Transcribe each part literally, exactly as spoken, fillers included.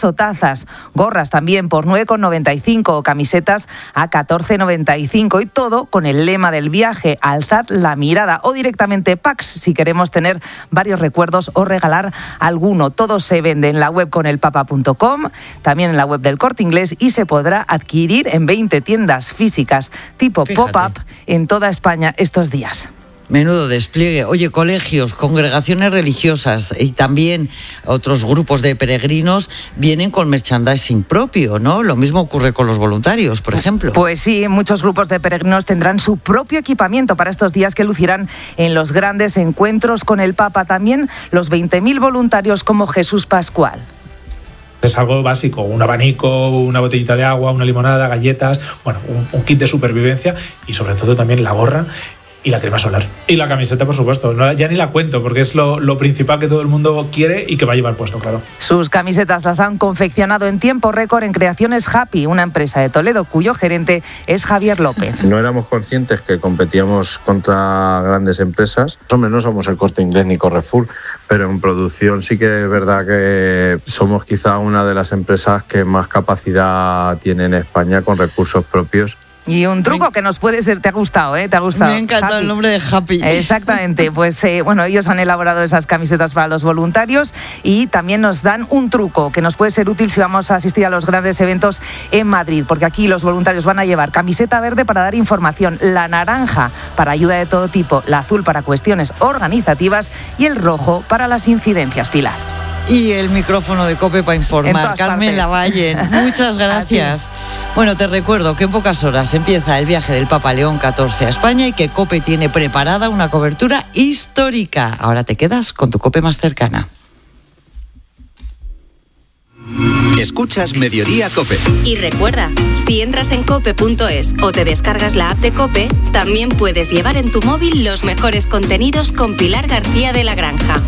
mugs o tazas, gorras también por nueve con noventa y cinco o camisetas a catorce noventa y cinco, y todo con el lema del viaje, alzad la mirada, o directamente packs si queremos tener varios recuerdos o regalar alguno. Todo se vende en la web conelpapa punto com, también en la web del Corte Inglés, y se podrá adquirir en veinte tiendas físicas tipo Fíjate. pop-up en toda España estos días. Menudo despliegue. Oye, colegios, congregaciones religiosas y también otros grupos de peregrinos vienen con merchandising propio, ¿no? Lo mismo ocurre con los voluntarios, por ejemplo. Pues sí, muchos grupos de peregrinos tendrán su propio equipamiento para estos días que lucirán en los grandes encuentros con el Papa. También los veinte mil voluntarios como Jesús Pascual. Es algo básico, un abanico, una botellita de agua, una limonada, galletas, bueno, un, un kit de supervivencia y sobre todo también la gorra y la crema solar. Y la camiseta, por supuesto, no, ya ni la cuento porque es lo, lo principal que todo el mundo quiere y que va a llevar puesto, claro. Sus camisetas las han confeccionado en tiempo récord en Creaciones Happy, una empresa de Toledo cuyo gerente es Javier López. No éramos conscientes que competíamos contra grandes empresas. Hombre, no somos el Corte Inglés ni Carrefour, pero en producción sí que es verdad que somos quizá una de las empresas que más capacidad tiene en España con recursos propios. Y un truco que nos puede ser, te ha gustado, ¿eh? Te ha gustado. Me ha encantado Happy. El nombre de Happy. Exactamente, pues eh, bueno, ellos han elaborado esas camisetas para los voluntarios y también nos dan un truco que nos puede ser útil si vamos a asistir a los grandes eventos en Madrid, porque aquí los voluntarios van a llevar camiseta verde para dar información, la naranja para ayuda de todo tipo, la azul para cuestiones organizativas y el rojo para las incidencias, Pilar. Y el micrófono de COPE para informar. Carmen Lavalle, muchas gracias. Bueno, te recuerdo que en pocas horas empieza el viaje del Papa León catorce a España y que COPE tiene preparada una cobertura histórica. Ahora te quedas con tu COPE más cercana. Escuchas Mediodía COPE. Y recuerda, si entras en cope punto es o te descargas la app de COPE, también puedes llevar en tu móvil los mejores contenidos con Pilar García de la Granja.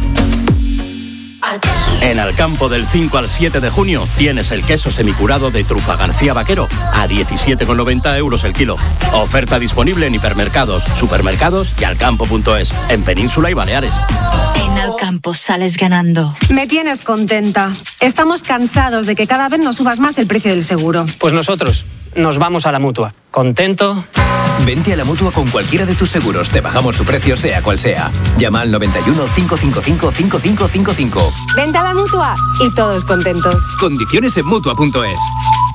En Alcampo del cinco al siete de junio tienes el queso semicurado de Trufa García Vaquero a diecisiete con noventa euros el kilo. Oferta disponible en hipermercados, supermercados y alcampo punto es, en Península y Baleares. En Alcampo sales ganando. Me tienes contenta. Estamos cansados de que cada vez nos subas más el precio del seguro. Pues nosotros nos vamos a la Mutua. ¿Contento? Vente a la Mutua con cualquiera de tus seguros. Te bajamos su precio sea cual sea. Llama al noventa y uno, cinco cinco cinco, cinco cinco cinco cinco. Vente a la Mutua y todos contentos. Condiciones en Mutua punto es.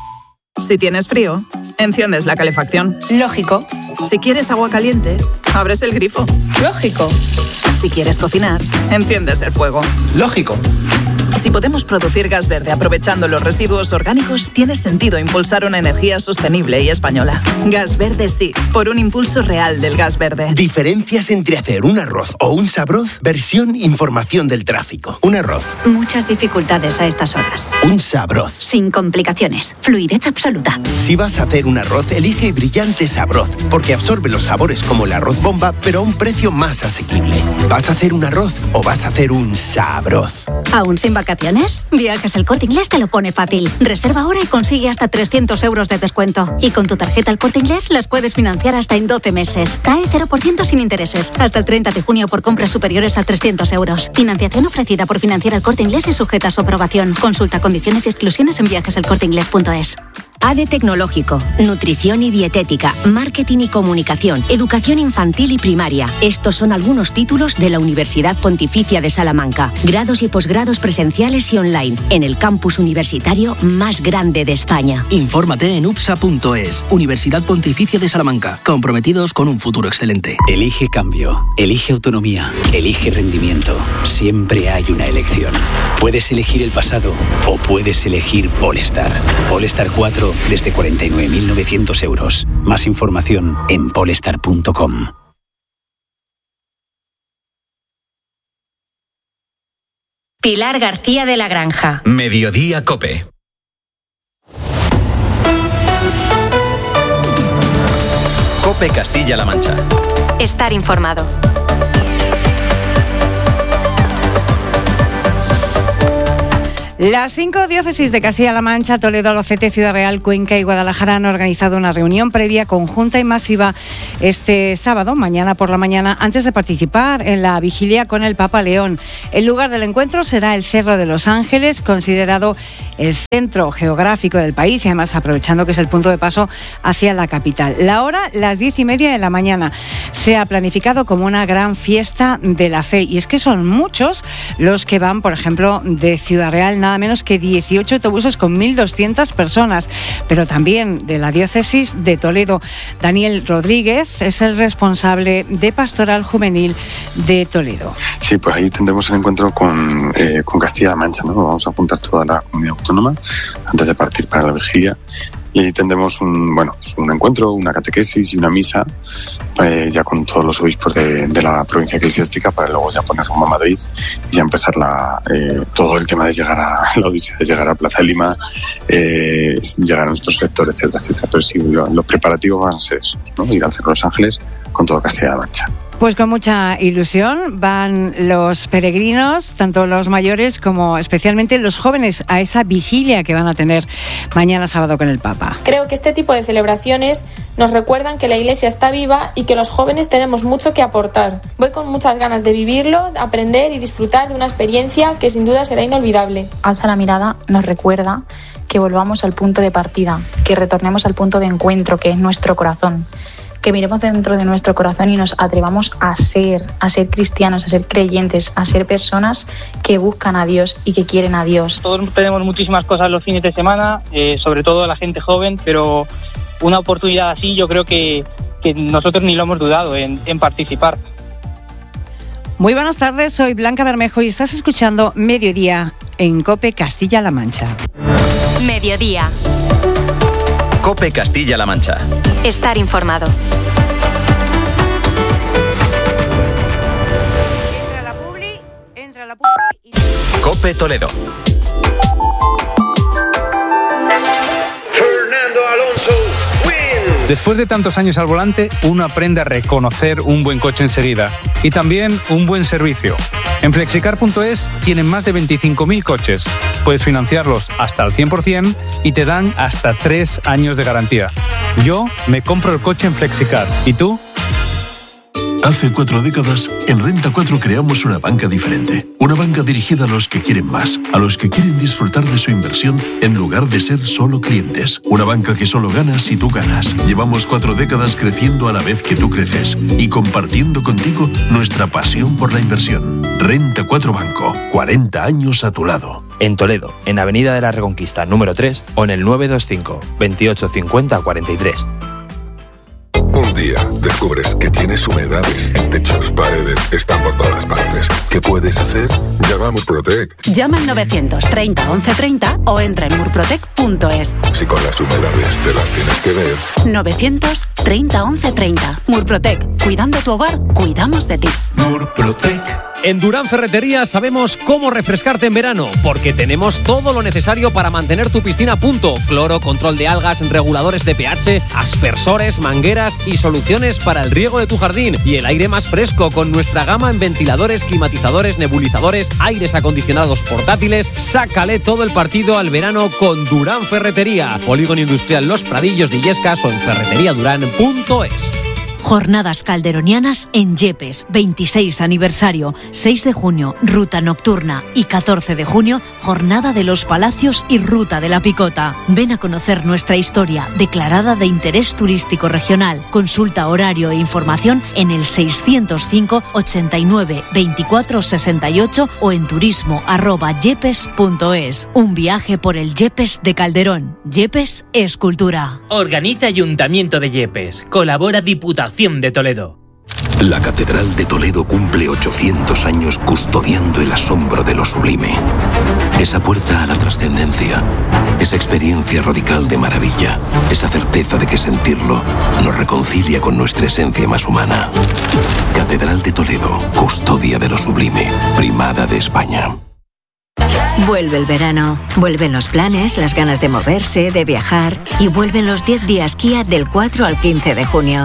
Si tienes frío, enciendes la calefacción. Lógico. Si quieres agua caliente, abres el grifo. Lógico. Si quieres cocinar, enciendes el fuego. Lógico. Si podemos producir gas verde aprovechando los residuos orgánicos, tiene sentido impulsar una energía sostenible y española. Gas verde sí, por un impulso real del gas verde. Diferencias entre hacer un arroz o un sabroz, versión información del tráfico. Un arroz. Muchas dificultades a estas horas. Un sabroz. Sin complicaciones. Fluidez absoluta. Si vas a hacer un arroz, elige Brillante Sabroz, porque absorbe los sabores como el arroz bomba, pero a un precio más asequible. ¿Vas a hacer un arroz o vas a hacer un sabroz? ¿Aún sin vacaciones? Viajes El Corte Inglés te lo pone fácil. Reserva ahora y consigue hasta trescientos euros de descuento. Y con tu tarjeta El Corte Inglés las puedes financiar hasta en doce meses. C A E cero por ciento sin intereses. Hasta el treinta de junio por compras superiores a trescientos euros. Financiación ofrecida por Financiera El Corte Inglés y sujeta a su aprobación. Consulta condiciones y exclusiones en viajes el corte inglés punto es. A D E Tecnológico, nutrición y dietética, marketing y comunicación, educación infantil y primaria. Estos son algunos títulos de la Universidad Pontificia de Salamanca. Grados y posgrados presenciales y online, en el campus universitario más grande de España. Infórmate en U P S A punto es, Universidad Pontificia de Salamanca, comprometidos con un futuro excelente. Elige cambio, elige autonomía, elige rendimiento. Siempre hay una elección. Puedes elegir el pasado o puedes elegir Polestar. Polestar cuatro desde cuarenta y nueve mil novecientos euros. Más información en polestar punto com. Pilar García de la Granja. Mediodía COPE. COPE Castilla-La Mancha. Estar informado. Las cinco diócesis de Castilla-La Mancha, Toledo, Albacete, Ciudad Real, Cuenca y Guadalajara han organizado una reunión previa, conjunta y masiva este sábado, mañana por la mañana, antes de participar en la vigilia con el Papa León. El lugar del encuentro será el Cerro de los Ángeles, considerado el centro geográfico del país y además aprovechando que es el punto de paso hacia la capital. La hora, las diez y media de la mañana. Se ha planificado como una gran fiesta de la fe y es que son muchos los que van, por ejemplo, de Ciudad Real, nada menos que dieciocho autobuses con mil doscientas personas, pero también de la diócesis de Toledo. Daniel Rodríguez es el responsable de Pastoral Juvenil de Toledo. Sí, pues ahí tendremos el encuentro con, eh, con Castilla-La Mancha, ¿no? Vamos a juntar toda la comunidad autónoma antes de partir para la vigilia. Y ahí tendremos un, bueno, un encuentro, una catequesis y una misa eh, ya con todos los obispos de, de la provincia eclesiástica para luego ya poner rumbo a Madrid y ya empezar la, eh, todo el tema de llegar a la odisea, de llegar a Plaza de Lima, eh, llegar a nuestro sector, etcétera, etcétera. Pero sí, lo, los preparativos van a ser eso, ¿no? Ir al Cerro de los Ángeles con todo Castilla-La Mancha. Pues con mucha ilusión van los peregrinos, tanto los mayores como especialmente los jóvenes, a esa vigilia que van a tener mañana sábado con el Papa. Creo que este tipo de celebraciones nos recuerdan que la Iglesia está viva y que los jóvenes tenemos mucho que aportar. Voy con muchas ganas de vivirlo, aprender y disfrutar de una experiencia que sin duda será inolvidable. Alza la mirada nos recuerda que volvamos al punto de partida, que retornemos al punto de encuentro que es nuestro corazón. Que miremos dentro de nuestro corazón y nos atrevamos a ser, a ser cristianos, a ser creyentes, a ser personas que buscan a Dios y que quieren a Dios. Todos tenemos muchísimas cosas los fines de semana, eh, sobre todo la gente joven, pero una oportunidad así yo creo que, que nosotros ni lo hemos dudado en, en participar. Muy buenas tardes, soy Blanca Bermejo y estás escuchando Mediodía en COPE Castilla-La Mancha. Mediodía. COPE Castilla-La Mancha. Estar informado. Entra la publi, entra la publi y... COPE Toledo. Fernando Alonso wins. Después de tantos años al volante, uno aprende a reconocer un buen coche enseguida y también un buen servicio. En flexicar punto es tienen más de veinticinco mil coches. Puedes financiarlos hasta al cien por ciento y te dan hasta tres años de garantía. Yo me compro el coche en Flexicar. ¿Y tú? Hace cuatro décadas, en Renta cuatro creamos una banca diferente. Una banca dirigida a los que quieren más, a los que quieren disfrutar de su inversión en lugar de ser solo clientes. Una banca que solo gana si tú ganas. Llevamos cuatro décadas creciendo a la vez que tú creces y compartiendo contigo nuestra pasión por la inversión. Renta cuatro Banco, cuarenta años a tu lado. En Toledo, en Avenida de la Reconquista número tres o en el nueve dos cinco, veintiocho cincuenta cuarenta y tres. Un día descubres que tienes humedades en techos, paredes, están por todas partes. ¿Qué puedes hacer? Llama a Murprotec. Llama al novecientos treinta once treinta o entra en murprotec punto es. Si con las humedades te las tienes que ver. novecientos treinta once treinta. Murprotec. Cuidando tu hogar, cuidamos de ti. Murprotec. En Durán Ferretería sabemos cómo refrescarte en verano, porque tenemos todo lo necesario para mantener tu piscina a punto. Cloro, control de algas, reguladores de pH, aspersores, mangueras y soluciones para el riego de tu jardín. Y el aire más fresco con nuestra gama en ventiladores, climatizadores, nebulizadores, aires acondicionados portátiles. Sácale todo el partido al verano con Durán Ferretería. Polígono Industrial Los Pradillos de Illescas o en ferretería durán punto es. Jornadas calderonianas en Yepes, veintiséis aniversario, seis de junio, ruta nocturna y catorce de junio, jornada de los Palacios y ruta de la Picota. Ven a conocer nuestra historia, declarada de interés turístico regional. Consulta horario e información en el seiscientos cinco, ochenta y nueve, veinticuatro, sesenta y ocho o en turismo arroba yepes punto es. Un viaje por el Yepes de Calderón. Yepes es cultura. Organiza Ayuntamiento de Yepes. Colabora Diputación de Toledo. La Catedral de Toledo cumple ochocientos años custodiando el asombro de lo sublime. Esa puerta a la trascendencia, esa experiencia radical de maravilla, esa certeza de que sentirlo nos reconcilia con nuestra esencia más humana. Catedral de Toledo, custodia de lo sublime, primada de España. Vuelve el verano, vuelven los planes, las ganas de moverse, de viajar y vuelven los diez días Kia del cuatro al quince de junio.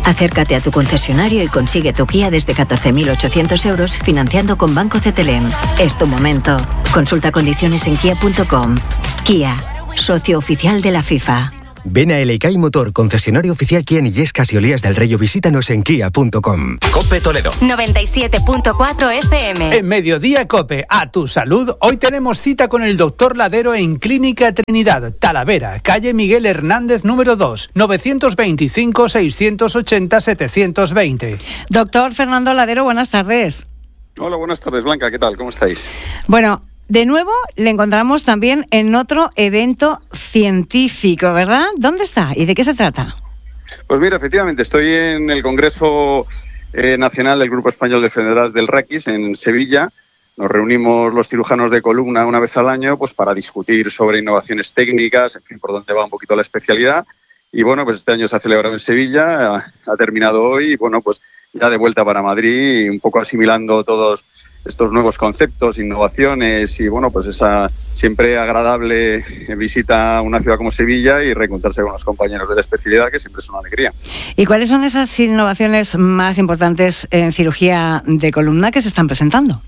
Acércate a tu concesionario y consigue tu Kia desde catorce mil ochocientos euros financiando con Banco C T L M. Es tu momento. Consulta condiciones en kia punto com. Kia, socio oficial de la FIFA. Ven a L K I Motor, concesionario oficial Kia en Illescas y Olías del Rey, o visítanos en kia punto com. COPE Toledo. noventa y siete punto cuatro F M. En Mediodía COPE, a tu salud, hoy tenemos cita con el doctor Ladero en Clínica Trinidad, Talavera, calle Miguel Hernández número dos, novecientos veinticinco, seiscientos ochenta, setecientos veinte. Doctor Fernando Ladero, buenas tardes. Hola, buenas tardes, Blanca, ¿qué tal? ¿Cómo estáis? Bueno, de nuevo le encontramos también en otro evento científico, ¿verdad? ¿Dónde está y de qué se trata? Pues mira, efectivamente, estoy en el Congreso eh, Nacional del Grupo Español de Enfermedades del Raquis en Sevilla. Nos reunimos los cirujanos de columna una vez al año pues para discutir sobre innovaciones técnicas, en fin, por dónde va un poquito la especialidad. Y bueno, pues este año se ha celebrado en Sevilla, ha, ha terminado hoy y bueno, pues ya de vuelta para Madrid, un poco asimilando todos estos nuevos conceptos, innovaciones y bueno, pues esa siempre agradable visita a una ciudad como Sevilla y reencontrarse con los compañeros de la especialidad, que siempre es una alegría. ¿Y cuáles son esas innovaciones más importantes en cirugía de columna que se están presentando?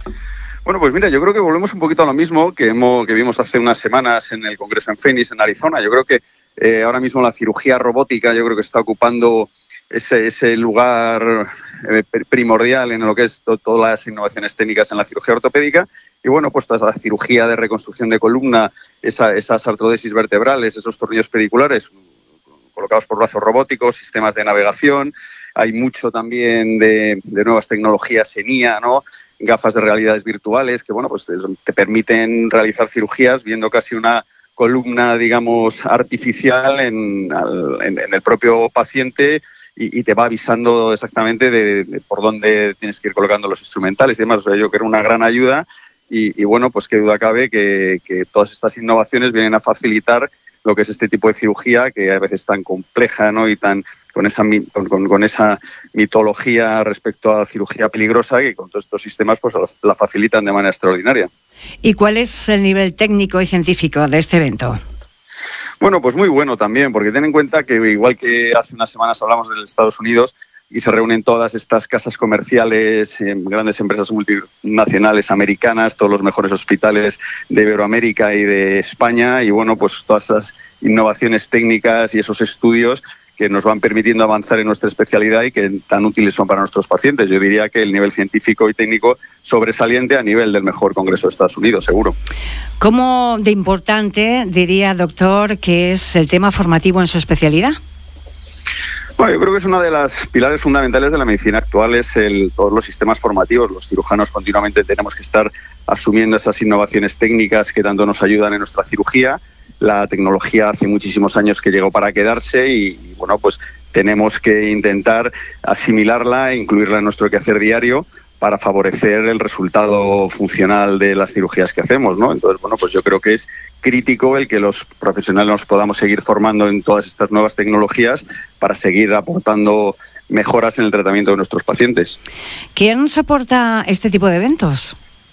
Bueno, pues mira, yo creo que volvemos un poquito a lo mismo que, hemos, que vimos hace unas semanas en el Congreso en Phoenix, en Arizona. Yo creo que eh, ahora mismo la cirugía robótica yo creo que está ocupando ese, ese lugar eh, primordial en lo que es to, todas las innovaciones técnicas en la cirugía ortopédica. Y bueno, pues toda la cirugía de reconstrucción de columna, esa, esas artrodesis vertebrales, esos tornillos pediculares colocados por brazos robóticos, sistemas de navegación. Hay mucho también de, de nuevas tecnologías en I A, ¿no? Gafas de realidades virtuales que, bueno, pues te, te permiten realizar cirugías viendo casi una columna, digamos, artificial en, en, en el propio paciente y, y te va avisando exactamente de, de por dónde tienes que ir colocando los instrumentales y demás. O sea, yo creo una gran ayuda y, y bueno, pues qué duda cabe que, que todas estas innovaciones vienen a facilitar lo que es este tipo de cirugía que a veces tan compleja, ¿no? Y tan con esa con, con esa mitología respecto a cirugía peligrosa que con todos estos sistemas pues la facilitan de manera extraordinaria. ¿Y cuál es el nivel técnico y científico de este evento? Bueno, pues muy bueno también, porque ten en cuenta que igual que hace unas semanas hablamos de los Estados Unidos y se reúnen todas estas casas comerciales, eh, grandes empresas multinacionales americanas, todos los mejores hospitales de Iberoamérica y de España y bueno, pues todas esas innovaciones técnicas y esos estudios que nos van permitiendo avanzar en nuestra especialidad y que tan útiles son para nuestros pacientes. Yo diría que el nivel científico y técnico sobresaliente a nivel del mejor Congreso de Estados Unidos, seguro. ¿Cómo de importante diría, doctor, que es el tema formativo en su especialidad? Bueno, yo creo que es una de las pilares fundamentales de la medicina actual, es el, todos los sistemas formativos. Los cirujanos continuamente tenemos que estar asumiendo esas innovaciones técnicas que tanto nos ayudan en nuestra cirugía. La tecnología hace muchísimos años que llegó para quedarse y, y bueno, pues tenemos que intentar asimilarla e incluirla en nuestro quehacer diario para favorecer el resultado funcional de las cirugías que hacemos, ¿no? Entonces, bueno, pues yo creo que es crítico el que los profesionales nos podamos seguir formando en todas estas nuevas tecnologías para seguir aportando mejoras en el tratamiento de nuestros pacientes. ¿Quién soporta este tipo de eventos?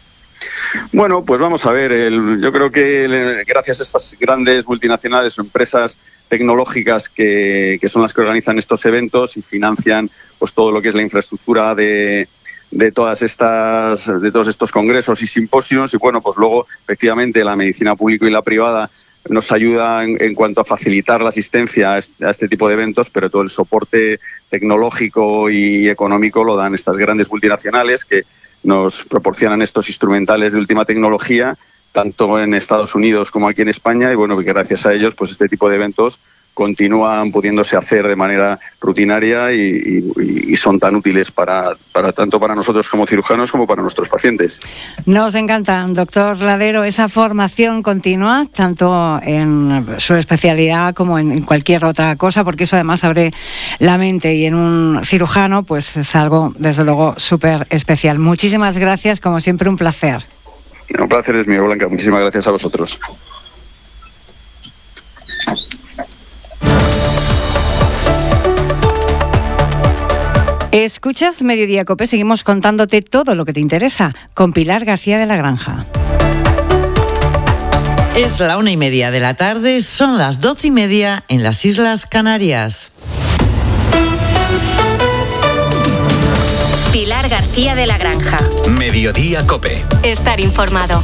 Bueno, pues vamos a ver, el, yo creo que gracias a estas grandes multinacionales o empresas tecnológicas que, que son las que organizan estos eventos y financian pues todo lo que es la infraestructura de, de todas estas, de todos estos congresos y simposios y bueno, pues luego efectivamente la medicina pública y la privada nos ayuda en, en cuanto a facilitar la asistencia a este, a este tipo de eventos, pero todo el soporte tecnológico y económico lo dan estas grandes multinacionales que nos proporcionan estos instrumentales de última tecnología, tanto en Estados Unidos como aquí en España, y bueno, que gracias a ellos pues este tipo de eventos continúan pudiéndose hacer de manera rutinaria y, y, y son tan útiles para, para tanto para nosotros como cirujanos como para nuestros pacientes. Nos encanta, doctor Ladero, esa formación continua, tanto en su especialidad como en cualquier otra cosa, porque eso además abre la mente y en un cirujano pues es algo, desde luego, súper especial. Muchísimas gracias, como siempre, un placer. Un placer es mío, Blanca. Muchísimas gracias a vosotros. Escuchas Mediodía COPE, seguimos contándote todo lo que te interesa con Pilar García de la Granja. Es la una y media de la tarde, son las doce y media en las Islas Canarias. Pilar García de la Granja. Mediodía COPE. Estar informado.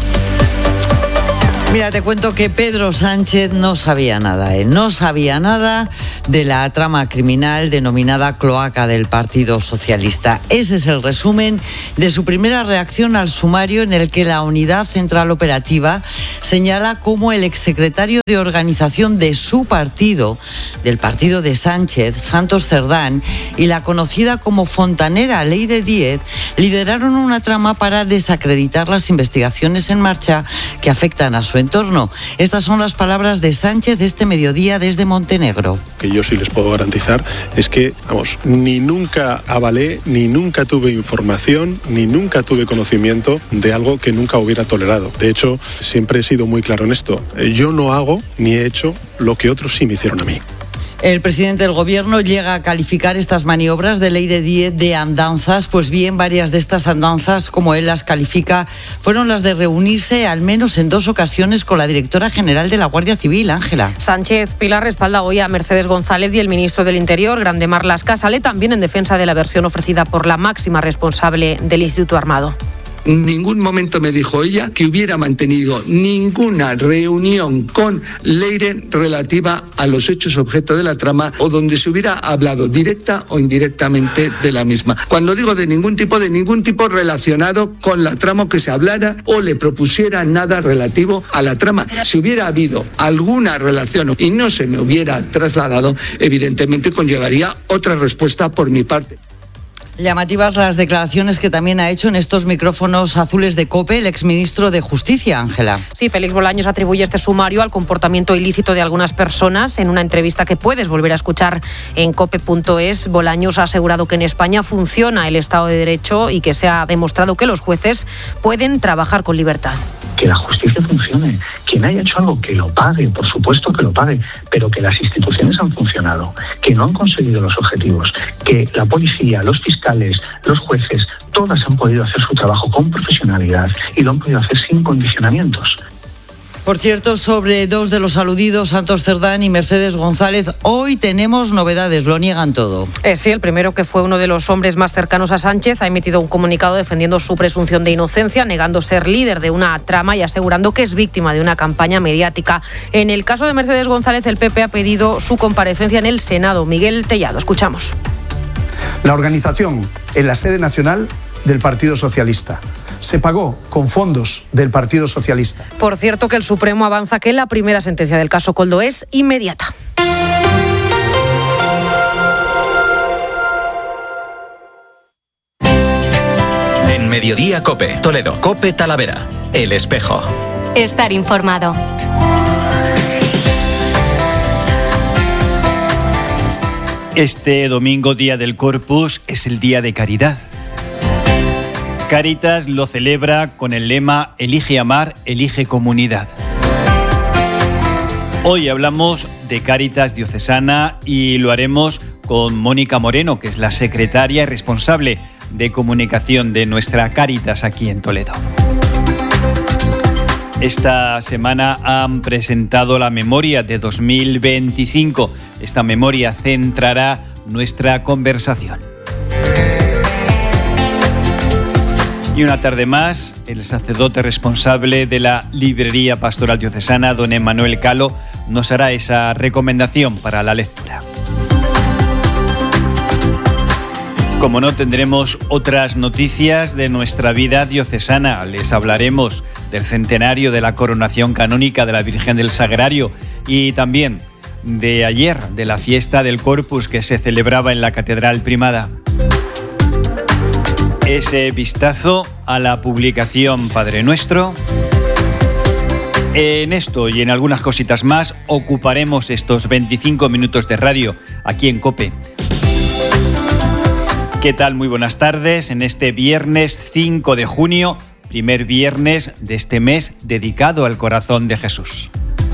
Mira, te cuento que Pedro Sánchez no sabía nada, ¿eh? No sabía nada de la trama criminal denominada cloaca del Partido Socialista. Ese es el resumen de su primera reacción al sumario, en el que la Unidad Central Operativa señala cómo el exsecretario de organización de su partido, del partido de Sánchez, Santos Cerdán, y la conocida como fontanera Leire Díez, lideraron una trama para desacreditar las investigaciones en marcha que afectan a su entorno. Estas son las palabras de Sánchez este mediodía desde Montenegro. Que yo sí les puedo garantizar es que, vamos, ni nunca avalé, ni nunca tuve información, ni nunca tuve conocimiento de algo que nunca hubiera tolerado. De hecho, siempre he sido muy claro en esto. Yo no hago ni he hecho lo que otros sí me hicieron a mí. El presidente del Gobierno llega a calificar estas maniobras de Leire Díez de andanzas. Pues bien, varias de estas andanzas, como él las califica, fueron las de reunirse al menos en dos ocasiones con la directora general de la Guardia Civil, Ángela. Sánchez Pilar respalda hoy a Mercedes González y el ministro del Interior, Grande Marlaska, sale también en defensa de la versión ofrecida por la máxima responsable del Instituto Armado. En ningún momento me dijo ella que hubiera mantenido ninguna reunión con Leire relativa a los hechos objeto de la trama o donde se hubiera hablado directa o indirectamente de la misma. Cuando digo de ningún tipo, de ningún tipo relacionado con la trama, que se hablara o le propusiera nada relativo a la trama. Si hubiera habido alguna relación y no se me hubiera trasladado, evidentemente conllevaría otra respuesta por mi parte. Llamativas las declaraciones que también ha hecho en estos micrófonos azules de COPE el exministro de Justicia, Ángela. Sí, Félix Bolaños atribuye este sumario al comportamiento ilícito de algunas personas. En una entrevista que puedes volver a escuchar en cope punto es, Bolaños ha asegurado que en España funciona el Estado de Derecho y que se ha demostrado que los jueces pueden trabajar con libertad. Que la justicia funcione, quien haya hecho algo que lo pague, por supuesto que lo pague, pero que las instituciones han funcionado, que no han conseguido los objetivos, que la policía, los fiscales, los jueces, todas han podido hacer su trabajo con profesionalidad y lo han podido hacer sin condicionamientos. Por cierto, sobre dos de los aludidos, Santos Cerdán y Mercedes González, hoy tenemos novedades, lo niegan todo. Eh, sí, el primero, que fue uno de los hombres más cercanos a Sánchez, ha emitido un comunicado defendiendo su presunción de inocencia, negando ser líder de una trama y asegurando que es víctima de una campaña mediática. En el caso de Mercedes González, el P P ha pedido su comparecencia en el Senado. Miguel Tellado, escuchamos. La organización en la sede nacional del Partido Socialista se pagó con fondos del Partido Socialista. Por cierto, que el Supremo avanza que la primera sentencia del caso Koldo es inmediata. En Mediodía COPE, Toledo, COPE Talavera, El Espejo. Estar informado. Este domingo, Día del Corpus, es el Día de Caridad. Cáritas lo celebra con el lema Elige amar, elige comunidad. Hoy hablamos de Cáritas diocesana y lo haremos con Mónica Moreno, que es la secretaria y responsable de comunicación de nuestra Cáritas aquí en Toledo. Esta semana han presentado la memoria de dos mil veinticinco. Esta memoria centrará nuestra conversación. Y una tarde más, el sacerdote responsable de la Librería Pastoral Diocesana, don Emmanuel Calo, nos hará esa recomendación para la lectura. Como no, tendremos otras noticias de nuestra vida diocesana. Les hablaremos del centenario de la coronación canónica de la Virgen del Sagrario y también de ayer, de la fiesta del Corpus que se celebraba en la Catedral Primada. Ese vistazo a la publicación Padre Nuestro. En esto y en algunas cositas más ocuparemos estos veinticinco minutos de radio aquí en COPE. ¿Qué tal? Muy buenas tardes. En este viernes cinco de junio, primer viernes de este mes dedicado al corazón de Jesús.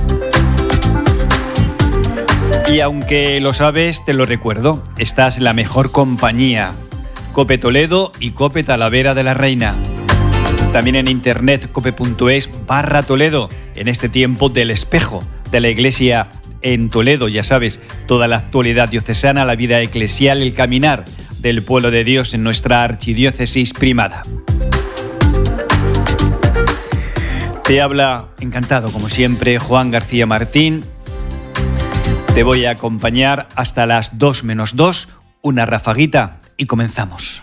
Y aunque lo sabes, te lo recuerdo, estás en la mejor compañía. COPE Toledo y COPE Talavera de la Reina. También en internet cope punto es barra Toledo, en este tiempo del espejo de la Iglesia en Toledo. Ya sabes, toda la actualidad diocesana, la vida eclesial, el caminar del Pueblo de Dios en nuestra archidiócesis primada. Te habla, encantado como siempre, Juan García Martín. Te voy a acompañar hasta las dos menos dos, una rafaguita y comenzamos.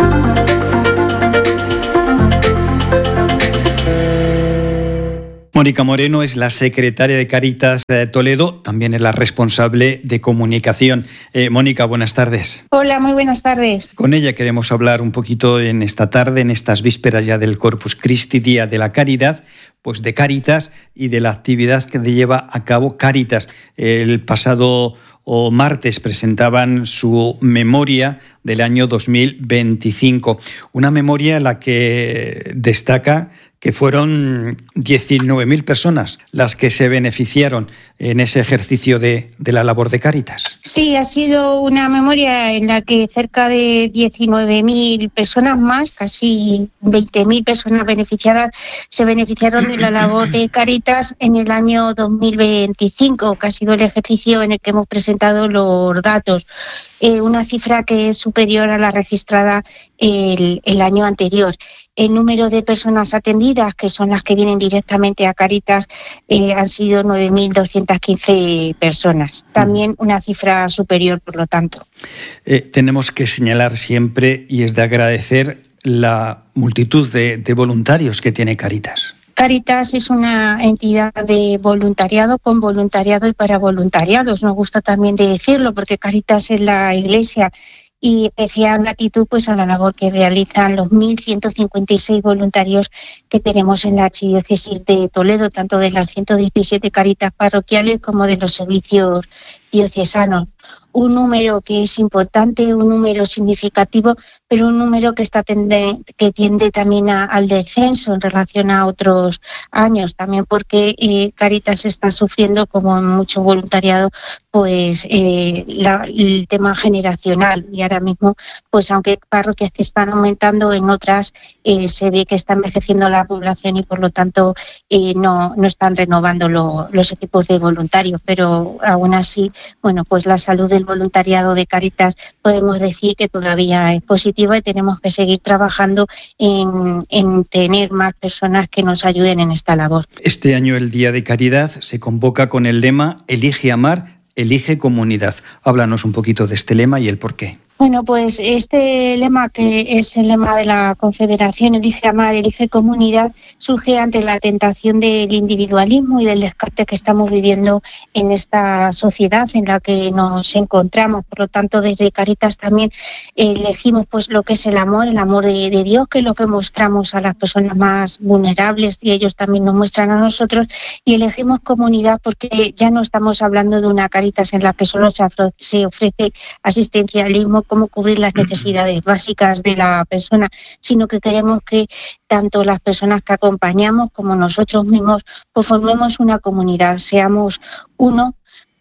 Mónica Moreno es la secretaria de Cáritas de Toledo, también es la responsable de comunicación. Eh, Mónica, buenas tardes. Hola, muy buenas tardes. Con ella queremos hablar un poquito en esta tarde, en estas vísperas ya del Corpus Christi, Día de la Caridad, pues de Cáritas y de la actividad que lleva a cabo Cáritas. El pasado o martes presentaban su memoria del año dos mil veinticinco, una memoria en la que destaca que fueron diecinueve mil personas las que se beneficiaron en ese ejercicio de, de la labor de Cáritas. Sí, ha sido una memoria en la que cerca de diecinueve mil personas más, casi veinte mil personas beneficiadas, se beneficiaron de la labor de Cáritas en el año dos mil veinticinco, que ha sido el ejercicio en el que hemos presentado los datos. Eh, una cifra que es superior a la registrada el, el año anterior. El número de personas atendidas, que son las que vienen directamente a Cáritas, eh, han sido nueve mil doscientas quince personas. También una cifra superior, por lo tanto. Eh, tenemos que señalar siempre, y es de agradecer, la multitud de, de voluntarios que tiene Cáritas. Cáritas es una entidad de voluntariado con voluntariado y para voluntariados. Nos gusta también de decirlo porque Cáritas es la Iglesia y especial gratitud pues a la labor que realizan los mil ciento cincuenta y seis voluntarios que tenemos en la archidiócesis de Toledo, tanto de las ciento diecisiete Cáritas parroquiales como de los servicios diocesanos. Un número que es importante, un número significativo, pero un número que está tende, que tiende también a, al descenso en relación a otros años, también porque eh, Cáritas está sufriendo, como en mucho voluntariado, pues eh, la, el tema generacional, y ahora mismo, pues aunque parroquias que están aumentando, en otras eh, se ve que está envejeciendo la población y por lo tanto eh, no, no están renovando lo, los equipos de voluntarios, pero aún así, bueno, pues la salud del voluntariado de Cáritas podemos decir que todavía es positiva y tenemos que seguir trabajando en, en tener más personas que nos ayuden en esta labor. Este año el Día de Caridad se convoca con el lema Elige amar, elige comunidad. Háblanos un poquito de este lema y el porqué. Bueno, pues este lema, que es el lema de la Confederación Elige Amar, Elige Comunidad, surge ante la tentación del individualismo y del descarte que estamos viviendo en esta sociedad en la que nos encontramos. Por lo tanto, desde Cáritas también elegimos pues lo que es el amor, el amor de, de Dios, que es lo que mostramos a las personas más vulnerables y ellos también nos muestran a nosotros, y elegimos comunidad porque ya no estamos hablando de una Cáritas en la que solo se, afro- se ofrece asistencialismo, cómo cubrir las necesidades básicas de la persona, sino que queremos que tanto las personas que acompañamos como nosotros mismos pues formemos una comunidad, seamos uno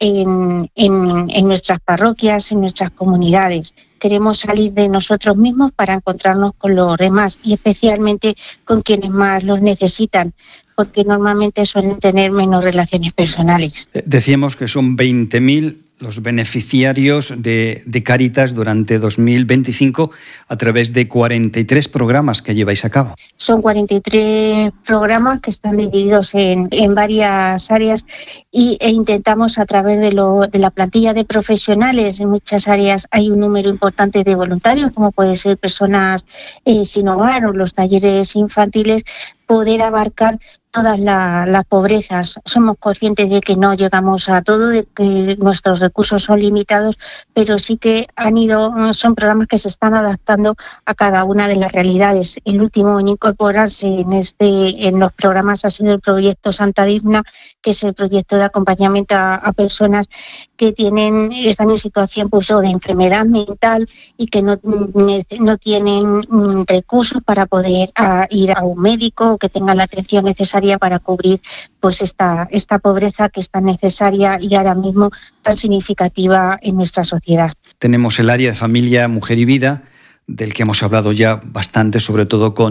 en, en, en nuestras parroquias, en nuestras comunidades. Queremos salir de nosotros mismos para encontrarnos con los demás y especialmente con quienes más los necesitan, porque normalmente suelen tener menos relaciones personales. Decíamos que son veinte mil los beneficiarios de, de Cáritas durante dos mil veinticinco a través de cuarenta y tres programas que lleváis a cabo. Son cuarenta y tres programas que están divididos en, en varias áreas y, e intentamos a través de, lo, de la plantilla de profesionales, en muchas áreas hay un número importante de voluntarios, como puede ser personas eh, sin hogar o los talleres infantiles, poder abarcar todas la, las pobrezas. Somos conscientes de que no llegamos a todo, de que nuestros recursos son limitados, pero sí que han ido, son programas que se están adaptando a cada una de las realidades. El último en incorporarse en este en los programas ha sido el proyecto Santa Digna, que es el proyecto de acompañamiento a, a personas que tienen están en situación pues o de enfermedad mental y que no, no tienen recursos para poder a, ir a un médico, que tengan la atención necesaria para cubrir pues esta, esta pobreza que es tan necesaria y ahora mismo tan significativa en nuestra sociedad. Tenemos el área de familia, mujer y vida, del que hemos hablado ya bastante, sobre todo con,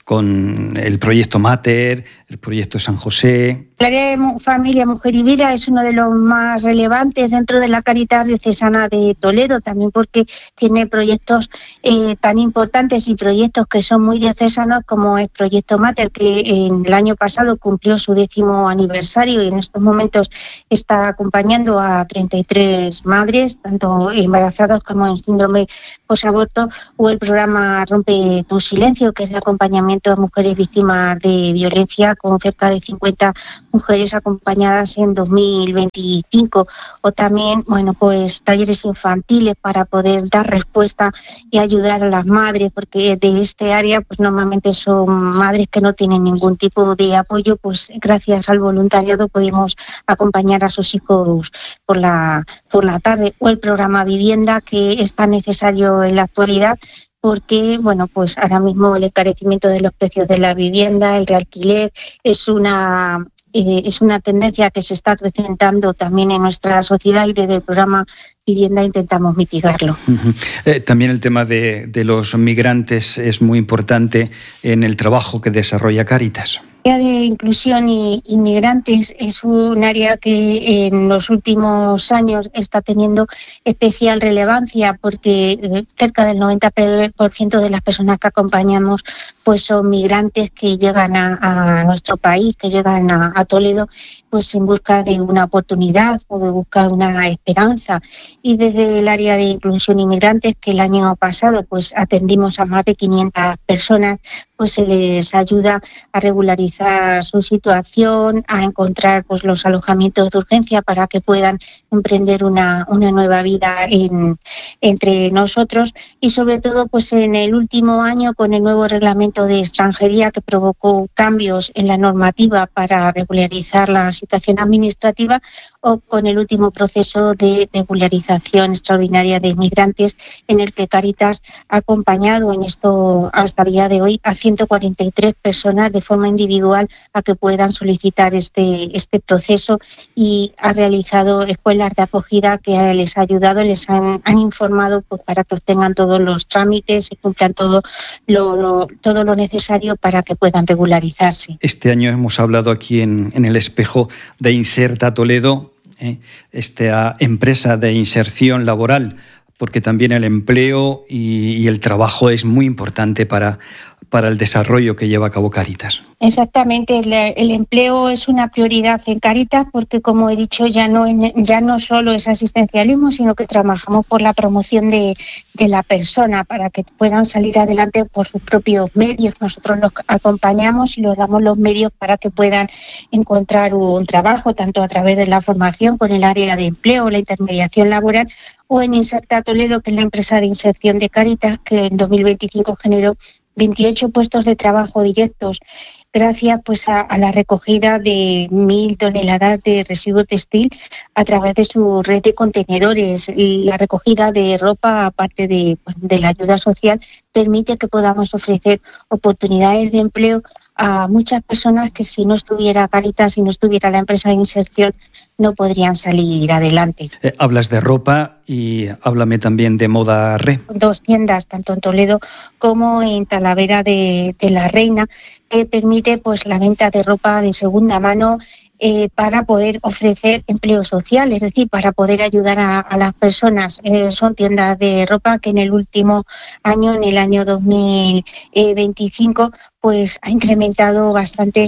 con el proyecto Mater, el proyecto San José. El área de familia, mujer y vida es uno de los más relevantes dentro de la Cáritas Diocesana de Toledo, también porque tiene proyectos eh, tan importantes y proyectos que son muy diocesanos como el proyecto Mater, que en el año pasado cumplió su décimo aniversario y en estos momentos está acompañando a treinta y tres madres, tanto embarazadas como en síndrome posaborto, o el programa Rompe tu silencio, que es de acompañamiento a mujeres víctimas de violencia, con cerca de cincuenta mujeres acompañadas en dos mil veinticinco, o también, bueno, pues talleres infantiles para poder dar respuesta y ayudar a las madres, porque de este área pues normalmente son madres que no tienen ningún tipo de apoyo, pues gracias al voluntariado podemos acompañar a sus hijos por la por la tarde, o el programa Vivienda, que es tan necesario en la actualidad, porque bueno, pues ahora mismo el encarecimiento de los precios de la vivienda, el realquiler, es una eh, es una tendencia que se está acrecentando también en nuestra sociedad, y desde el programa Vivienda intentamos mitigarlo. Uh-huh. Eh, también el tema de, de los migrantes es muy importante en el trabajo que desarrolla Cáritas. El área de inclusión y inmigrantes es un área que en los últimos años está teniendo especial relevancia, porque cerca del noventa por ciento de las personas que acompañamos pues son migrantes que llegan a, a nuestro país, que llegan a, a Toledo pues en busca de una oportunidad o de busca de una esperanza. Y desde el área de inclusión y inmigrantes, que el año pasado pues atendimos a más de quinientas personas, pues se les ayuda a regularizar su situación, a encontrar pues los alojamientos de urgencia para que puedan emprender una, una nueva vida en, entre nosotros, y sobre todo pues en el último año, con el nuevo reglamento de extranjería que provocó cambios en la normativa para regularizar la situación administrativa, o con el último proceso de regularización extraordinaria de inmigrantes, en el que Cáritas ha acompañado en esto hasta el día de hoy a ciento cuarenta y tres personas de forma individual a que puedan solicitar este, este proceso, y ha realizado escuelas de acogida que les ha ayudado, les han, han informado pues, para que obtengan todos los trámites y cumplan todo lo, lo, todo lo necesario para que puedan regularizarse. Este año hemos hablado aquí en, en El Espejo de Inserta Toledo, eh, esta empresa de inserción laboral, porque también el empleo y, y el trabajo es muy importante para, para el desarrollo que lleva a cabo Cáritas. Exactamente, el, el empleo es una prioridad en Cáritas, porque como he dicho, ya no, ya no solo es asistencialismo, sino que trabajamos por la promoción de, de la persona para que puedan salir adelante por sus propios medios. Nosotros los acompañamos y les damos los medios para que puedan encontrar un trabajo, tanto a través de la formación con el área de empleo, la intermediación laboral, o en Inserta Toledo, que es la empresa de inserción de Cáritas, que en dos mil veinticinco generó veintiocho puestos de trabajo directos, gracias pues a, a la recogida de mil toneladas de residuo textil a través de su red de contenedores. La recogida de ropa, aparte de, pues, de la ayuda social, permite que podamos ofrecer oportunidades de empleo a muchas personas que, si no estuviera Cáritas, si no estuviera la empresa de inserción, no podrían salir adelante. Eh, hablas de ropa y háblame también de Moda Re. Dos tiendas, tanto en Toledo como en Talavera de, de la Reina, que permite pues la venta de ropa de segunda mano eh, para poder ofrecer empleo social, es decir, para poder ayudar a, a las personas. Eh, son tiendas de ropa que en el último año, en el año dos mil veinticinco, pues ha incrementado bastante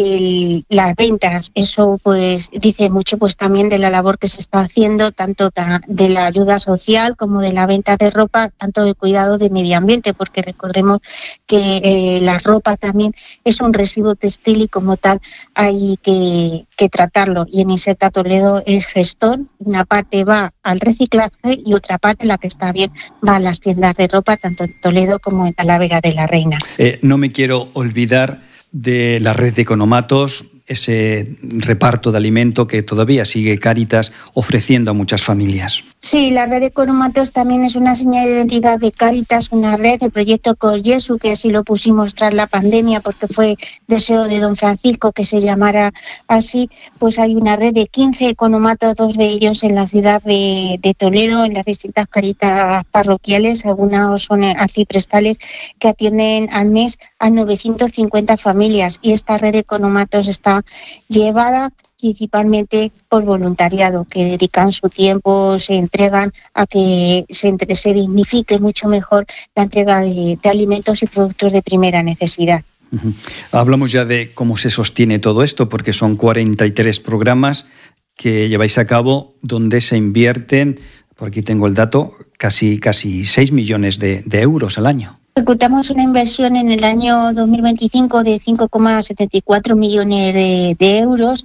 el, las ventas. Eso pues dice mucho pues también de la labor que se está haciendo, tanto ta, de la ayuda social como de la venta de ropa, tanto del cuidado del medio ambiente, porque recordemos que eh, la ropa también es un residuo textil y como tal hay que, que tratarlo. Y en Inserta Toledo es gestor, una parte va al reciclaje y otra parte, la que está bien, va a las tiendas de ropa, tanto en Toledo como en Talavera de la Reina. Eh, no me quiero olvidar de la red de economatos, ese reparto de alimento que todavía sigue Cáritas ofreciendo a muchas familias. Sí, la red de economatos también es una señal de identidad de Cáritas, una red del proyecto Cor Jesu, que así lo pusimos tras la pandemia porque fue deseo de don Francisco que se llamara así. Pues hay una red de quince economatos, dos de ellos en la ciudad de, de Toledo, en las distintas Cáritas parroquiales, algunas son arciprestales, que atienden al mes a novecientas cincuenta familias, y esta red de economatos está llevada principalmente por voluntariado, que dedican su tiempo, se entregan a que se, entre, se dignifique mucho mejor la entrega de, de alimentos y productos de primera necesidad. Uh-huh. Hablamos ya de cómo se sostiene todo esto, porque son cuarenta y tres programas que lleváis a cabo donde se invierten, por aquí tengo el dato, casi, casi seis millones de, de euros al año. Ejecutamos una inversión en el año dos mil veinticinco de cinco coma setenta y cuatro millones de, de euros,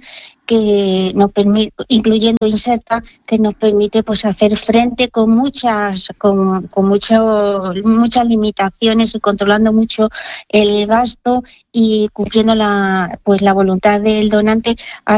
que nos permite, incluyendo Inserta, que nos permite pues hacer frente con muchas con, con mucho, muchas limitaciones y controlando mucho el gasto y cumpliendo la pues la voluntad del donante,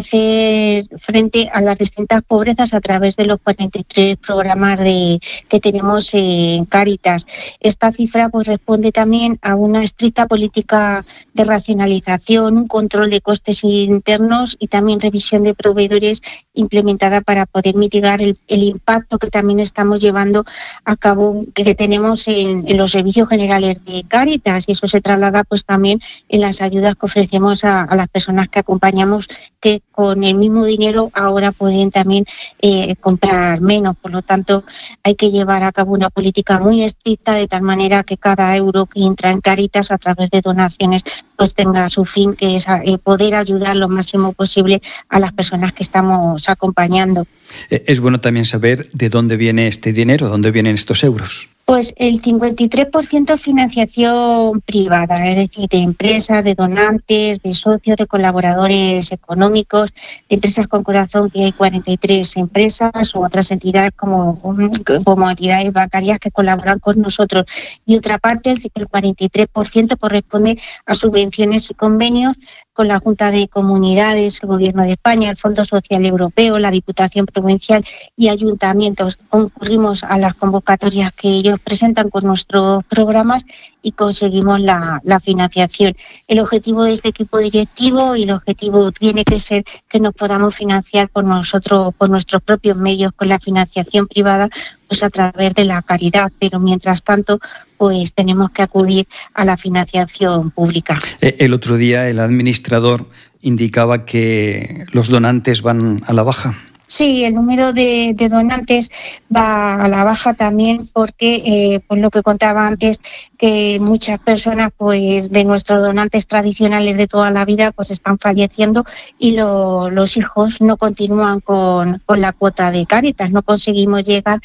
hacer frente a las distintas pobrezas a través de los cuarenta y tres programas de que tenemos en Cáritas. Esta cifra pues responde también a una estricta política de racionalización, un control de costes internos y también revisión de proveedores implementada para poder mitigar el, el impacto que también estamos llevando a cabo, que, que tenemos en, en los servicios generales de Cáritas, y eso se traslada pues también en las ayudas que ofrecemos a, a las personas que acompañamos, que con el mismo dinero ahora pueden también eh, comprar menos. Por lo tanto, hay que llevar a cabo una política muy estricta, de tal manera que cada euro que entra en Cáritas a través de donaciones pues tenga su fin, que es eh, poder ayudar lo máximo posible a las personas que estamos acompañando. Es bueno también saber de dónde viene este dinero, dónde vienen estos euros. Pues el cincuenta y tres por ciento financiación privada, es decir, de empresas, de donantes, de socios, de colaboradores económicos, de empresas con corazón, que hay cuarenta y tres empresas, u otras entidades como, como entidades bancarias que colaboran con nosotros. Y otra parte, el cuarenta y tres por ciento, corresponde a subvenciones y convenios con la Junta de Comunidades, el Gobierno de España, el Fondo Social Europeo, la Diputación Provincial y ayuntamientos. Concurrimos a las convocatorias que ellos presentan con nuestros programas y conseguimos la, la financiación. El objetivo de este equipo directivo, y el objetivo tiene que ser que nos podamos financiar por nosotros, por nuestros propios medios, con la financiación privada, pues a través de la caridad, pero mientras tanto pues tenemos que acudir a la financiación pública. El otro día el administrador indicaba que los donantes van a la baja. Sí, el número de, de donantes va a la baja también porque, eh, pues lo que contaba antes, que muchas personas pues de nuestros donantes tradicionales de toda la vida pues están falleciendo, y lo, los hijos no continúan con, con la cuota de Cáritas, no conseguimos llegar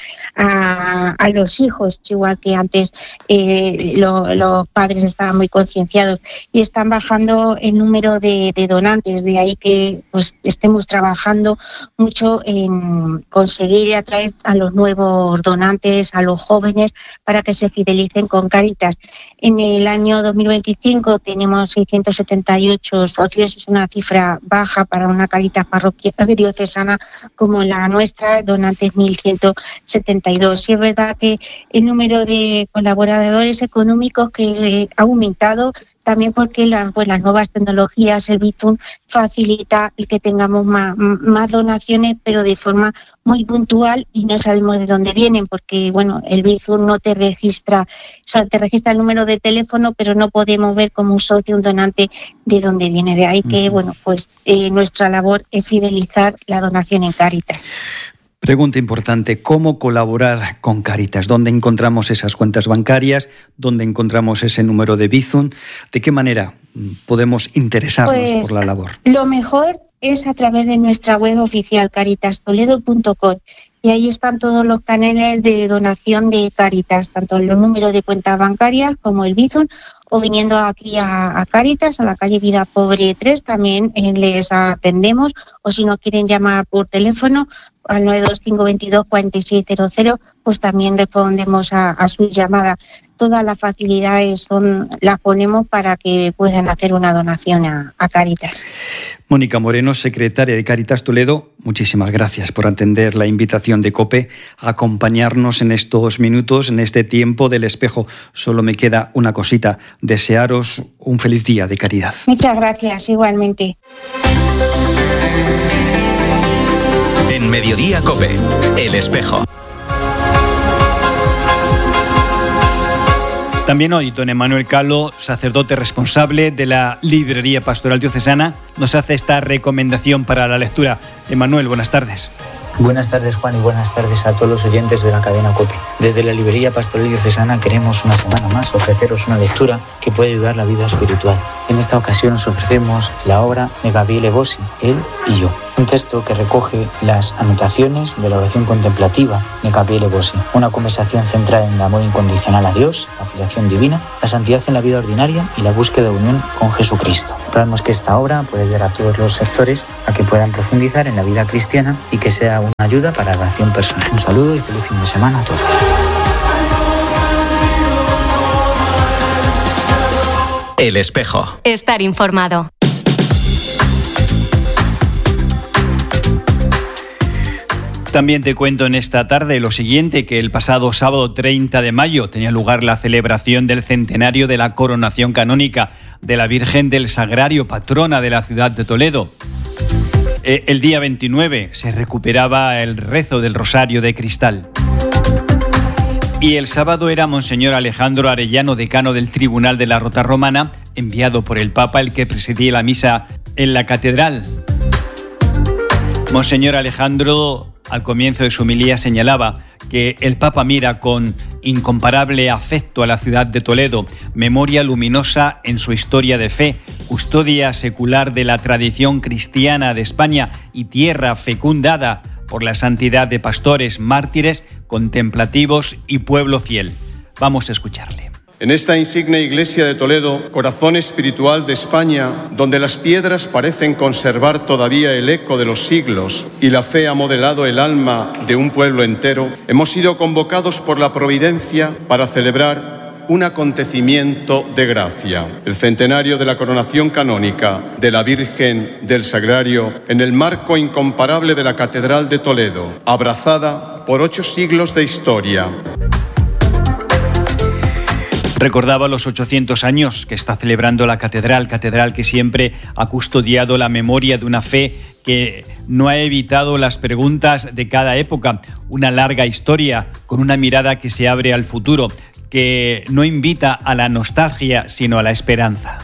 a, a los hijos, igual que antes eh, lo, los padres estaban muy concienciados, y están bajando el número de, de donantes, de ahí que pues estemos trabajando mucho en conseguir atraer a los nuevos donantes, a los jóvenes, para que se fidelicen con Cáritas. En el año dos mil veinticinco tenemos seiscientos setenta y ocho socios, es una cifra baja para una Cáritas parroquial diocesana como la nuestra, donantes mil ciento setenta y dos. Y es verdad que el número de colaboradores económicos que ha aumentado, también porque la, pues las nuevas tecnologías, el Bizum, facilita el que tengamos más, más donaciones, pero de forma muy puntual, y no sabemos de dónde vienen, porque bueno, el Bizum no te registra, solo te registra el número de teléfono, pero no podemos ver como un socio, un donante, de dónde viene. De ahí que, uh-huh. bueno, pues eh, nuestra labor es fidelizar la donación en Cáritas. Pregunta importante, ¿cómo colaborar con Cáritas? ¿Dónde encontramos esas cuentas bancarias? ¿Dónde encontramos ese número de Bizum? ¿De qué manera podemos interesarnos pues, por la labor? Lo mejor es a través de nuestra web oficial, caritas toledo punto com, y ahí están todos los canales de donación de Cáritas, tanto los números de cuentas bancarias como el Bizum, o viniendo aquí a, a Cáritas, a la calle Vida Pobre tres, también eh, les atendemos, o si no quieren llamar por teléfono al nueve dos cinco dos dos cuatro seis cero cero, pues también respondemos a, a su llamada. todas las facilidades son, las ponemos para que puedan hacer una donación a, a Cáritas. Mónica Moreno, secretaria de Cáritas Toledo, muchísimas gracias por atender la invitación de COPE a acompañarnos en estos minutos, en este tiempo del espejo. Solo me queda una cosita, desearos un feliz día de caridad. Muchas gracias, igualmente. En Mediodía COPE, El Espejo. También hoy, don Emanuel Calo, sacerdote responsable de la Librería Pastoral Diocesana, nos hace esta recomendación para la lectura. Emanuel, buenas tardes. Buenas tardes, Juan, y buenas tardes a todos los oyentes de la cadena COPE. Desde la Librería Pastoral Diocesana queremos una semana más ofreceros una lectura que puede ayudar la vida espiritual. En esta ocasión os ofrecemos la obra de Gabriele Bossi, Él y yo. Un texto que recoge las anotaciones de la oración contemplativa de Gabriele Bossi. Una conversación centrada en el amor incondicional a Dios, la filiación divina, la santidad en la vida ordinaria y la búsqueda de unión con Jesucristo. Esperamos que esta obra pueda ayudar a todos los sectores a que puedan profundizar en la vida cristiana y que sea una ayuda para la oración personal. Un saludo y feliz fin de semana a todos. El Espejo. Estar informado. También te cuento en esta tarde lo siguiente, que el pasado sábado treinta de mayo tenía lugar la celebración del centenario de la coronación canónica de la Virgen del Sagrario, patrona de la ciudad de Toledo. El día veintinueve se recuperaba el rezo del Rosario de Cristal. Y el sábado era Monseñor Alejandro Arellano, decano del Tribunal de la Rota Romana, enviado por el Papa, el que presidía la misa en la catedral. Monseñor Alejandro, al comienzo de su homilía, señalaba que el Papa mira con incomparable afecto a la ciudad de Toledo, memoria luminosa en su historia de fe, custodia secular de la tradición cristiana de España y tierra fecundada por la santidad de pastores, mártires, contemplativos y pueblo fiel. Vamos a escucharle. En esta insigne iglesia de Toledo, corazón espiritual de España, donde las piedras parecen conservar todavía el eco de los siglos y la fe ha modelado el alma de un pueblo entero, hemos sido convocados por la providencia para celebrar un acontecimiento de gracia, el centenario de la coronación canónica de la Virgen del Sagrario en el marco incomparable de la Catedral de Toledo, abrazada por ocho siglos de historia. Recordaba los ochocientos años que está celebrando la catedral, catedral que siempre ha custodiado la memoria de una fe que no ha evitado las preguntas de cada época, una larga historia con una mirada que se abre al futuro, que no invita a la nostalgia, sino a la esperanza.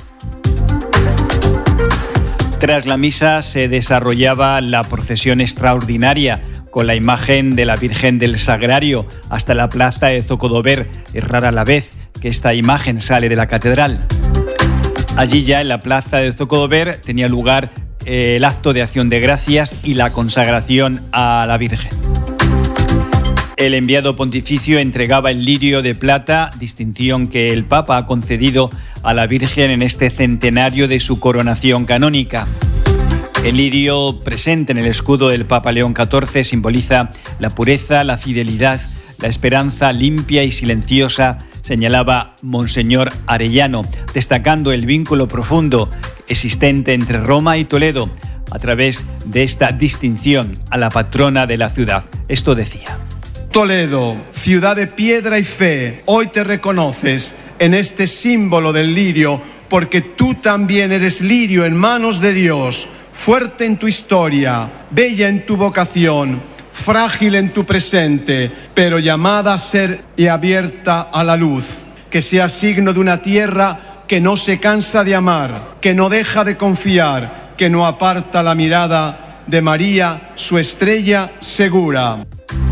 Tras la misa se desarrollaba la procesión extraordinaria con la imagen de la Virgen del Sagrario hasta la plaza de Zocodover. Es rara a la vez que esta imagen sale de la catedral. Allí ya en la plaza de Zocodover tenía lugar eh, el acto de acción de gracias y la consagración a la Virgen. El enviado pontificio entregaba el lirio de plata, distinción que el Papa ha concedido a la Virgen en este centenario de su coronación canónica. El lirio presente en el escudo del Papa León catorce simboliza la pureza, la fidelidad, la esperanza limpia y silenciosa, señalaba Monseñor Arellano, destacando el vínculo profundo existente entre Roma y Toledo a través de esta distinción a la patrona de la ciudad. Esto decía: Toledo, ciudad de piedra y fe, hoy te reconoces en este símbolo del lirio, porque tú también eres lirio en manos de Dios, fuerte en tu historia, bella en tu vocación, frágil en tu presente, pero llamada a ser y abierta a la luz. Que sea signo de una tierra que no se cansa de amar, que no deja de confiar, que no aparta la mirada de María, su estrella segura.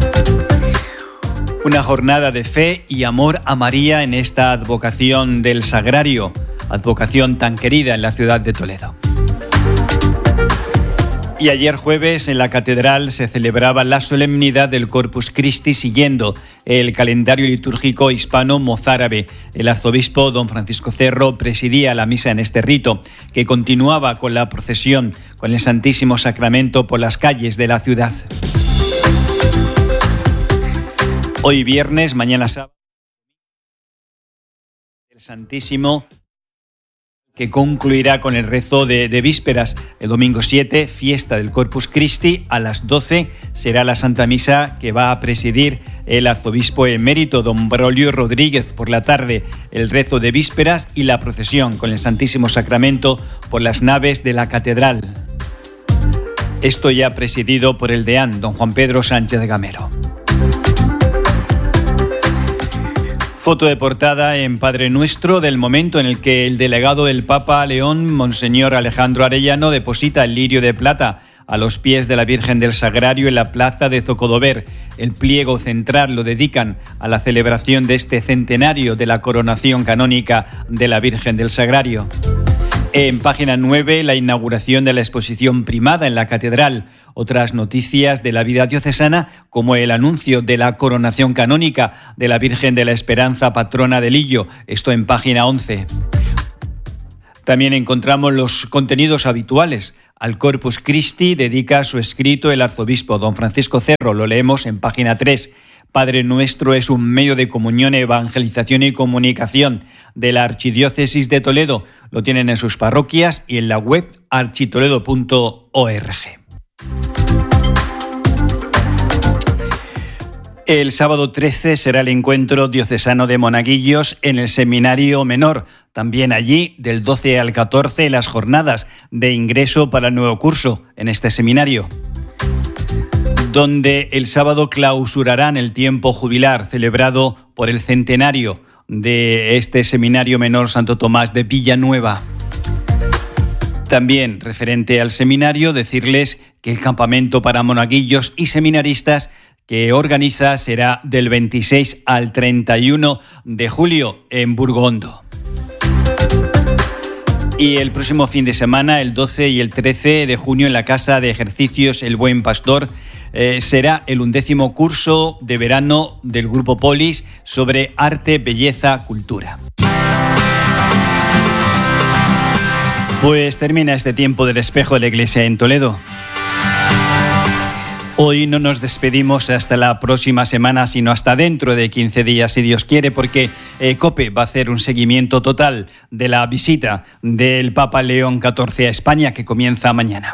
Una jornada de fe y amor a María en esta advocación del Sagrario, advocación tan querida en la ciudad de Toledo. Y ayer jueves en la catedral se celebraba la solemnidad del Corpus Christi siguiendo el calendario litúrgico hispano-mozárabe. El arzobispo don Francisco Cerro presidía la misa en este rito, que continuaba con la procesión con el Santísimo Sacramento por las calles de la ciudad. Hoy viernes, mañana sábado. Santísimo, que concluirá con el rezo de, de vísperas. El domingo siete, fiesta del Corpus Christi, a las doce será la Santa Misa que va a presidir el arzobispo emérito, don Braulio Rodríguez. Por la tarde, el rezo de vísperas y la procesión con el Santísimo Sacramento por las naves de la catedral. Esto ya presidido por el deán, don Juan Pedro Sánchez Gamero. Foto de portada en Padre Nuestro del momento en el que el delegado del Papa León, Monseñor Alejandro Arellano, deposita el lirio de plata a los pies de la Virgen del Sagrario en la plaza de Zocodover. El pliego central lo dedican a la celebración de este centenario de la coronación canónica de la Virgen del Sagrario. En página nueve, la inauguración de la exposición primada en la catedral. Otras noticias de la vida diocesana, como el anuncio de la coronación canónica de la Virgen de la Esperanza, patrona de Lillo. Esto en página once. También encontramos los contenidos habituales. Al Corpus Christi dedica su escrito el arzobispo don Francisco Cerro. Lo leemos en página tres. Padre Nuestro es un medio de comunión, evangelización y comunicación de la Archidiócesis de Toledo. Lo tienen en sus parroquias y en la web architoledo punto org. El sábado trece será el encuentro diocesano de monaguillos en el Seminario Menor. También allí, del doce al catorce, las jornadas de ingreso para el nuevo curso en este seminario, donde el sábado clausurarán el tiempo jubilar celebrado por el centenario de este Seminario Menor Santo Tomás de Villanueva. También, referente al seminario, decirles que el campamento para monaguillos y seminaristas que organiza será del veintiséis al treinta y uno de julio en Burgondo. Y el próximo fin de semana, el doce y el trece de junio, en la Casa de Ejercicios El Buen Pastor, eh, será el undécimo curso de verano del Grupo Polis sobre arte, belleza, cultura. Pues termina este tiempo del espejo de la Iglesia en Toledo. Hoy no nos despedimos hasta la próxima semana, sino hasta dentro de quince días, si Dios quiere, porque eh, COPE va a hacer un seguimiento total de la visita del Papa León catorce a España, que comienza mañana.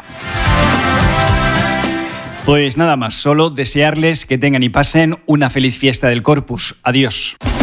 Pues nada más, solo desearles que tengan y pasen una feliz fiesta del Corpus. Adiós.